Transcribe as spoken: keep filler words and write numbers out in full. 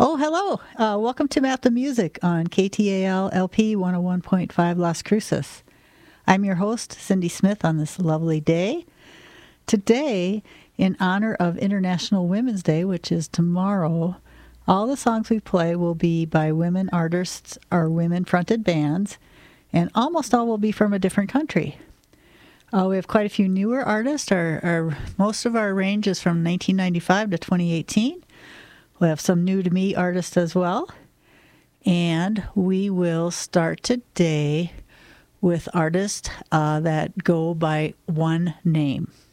Oh, hello. Uh, welcome to Map the Music on K T A L L P one oh one point five Las Cruces. I'm your host, Cindy Smith, on this lovely day. Today, in honor of International Women's Day, which is tomorrow, all the songs we play will be by women artists or women-fronted bands, and almost all will be from a different country. Uh, we have quite a few newer artists. Our, our most of our range is from nineteen ninety-five to twenty eighteen. We have some new-to-me artists as well. And we will start today with artists uh, that go by one name.